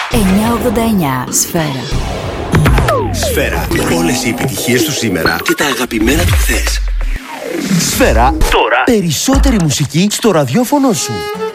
989 Σφαίρα. Σφαίρα. Όλες οι επιτυχίες του σήμερα και τα αγαπημένα του χθες. Σφαίρα. Τώρα περισσότερη μουσική στο ραδιόφωνο σου.